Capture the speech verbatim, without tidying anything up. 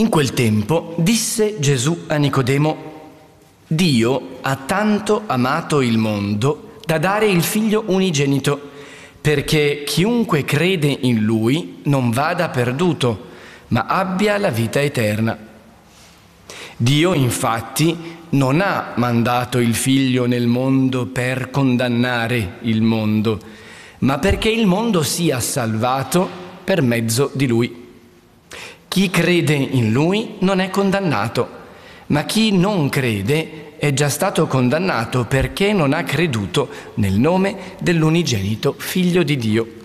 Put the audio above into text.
In quel tempo disse Gesù a Nicodemo: Dio ha tanto amato il mondo da dare il Figlio unigenito, perché chiunque crede in Lui non vada perduto, ma abbia la vita eterna. Dio, infatti, non ha mandato il Figlio nel mondo per condannare il mondo, ma perché il mondo sia salvato per mezzo di Lui. Chi crede in Lui non è condannato, ma chi non crede è già stato condannato perché non ha creduto nel nome dell'unigenito Figlio di Dio.